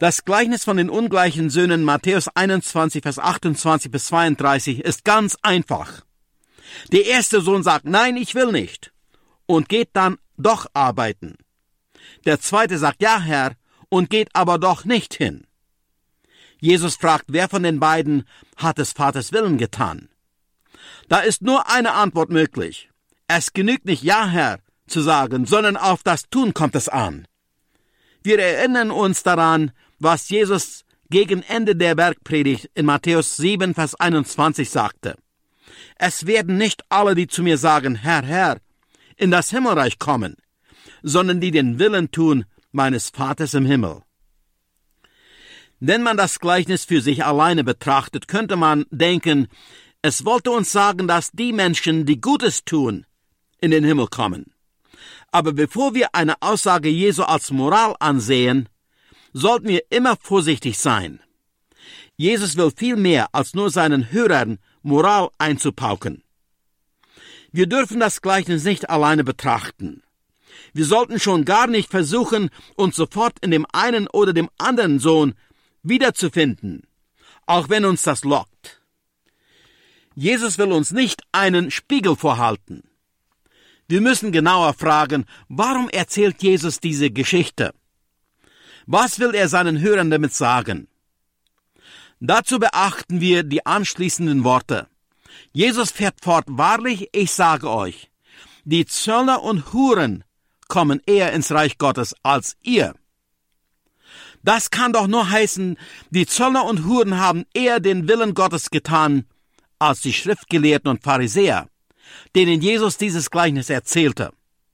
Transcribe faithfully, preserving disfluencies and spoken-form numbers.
Das Gleichnis von den ungleichen Söhnen Matthäus einundzwanzig, Vers achtundzwanzig bis zweiunddreißig ist ganz einfach. Der erste Sohn sagt, nein, ich will nicht, und geht dann doch arbeiten. Der zweite sagt, ja, Herr, und geht aber doch nicht hin. Jesus fragt, wer von den beiden hat des Vaters Willen getan? Da ist nur eine Antwort möglich. Es genügt nicht, ja, Herr, zu sagen, sondern auf das Tun kommt es an. Wir erinnern uns daran, was Jesus gegen Ende der Bergpredigt in Matthäus sieben, Vers einundzwanzig sagte. Es werden nicht alle, die zu mir sagen, Herr, Herr, in das Himmelreich kommen, sondern die den Willen tun meines Vaters im Himmel. Wenn man das Gleichnis für sich alleine betrachtet, könnte man denken, es wollte uns sagen, dass die Menschen, die Gutes tun, in den Himmel kommen. Aber bevor wir eine Aussage Jesu als Moral ansehen, sollten wir immer vorsichtig sein. Jesus will viel mehr, als nur seinen Hörern Moral einzupauken. Wir dürfen das Gleichnis nicht alleine betrachten. Wir sollten schon gar nicht versuchen, uns sofort in dem einen oder dem anderen Sohn wiederzufinden, auch wenn uns das lockt. Jesus will uns nicht einen Spiegel vorhalten. Wir müssen genauer fragen, warum erzählt Jesus diese Geschichte? Was will er seinen Hörern damit sagen? Dazu beachten wir die anschließenden Worte. Jesus fährt fort, wahrlich, ich sage euch, die Zöllner und Huren kommen eher ins Reich Gottes als ihr. Das kann doch nur heißen, die Zöllner und Huren haben eher den Willen Gottes getan, als die Schriftgelehrten und Pharisäer, denen Jesus dieses Gleichnis erzählte.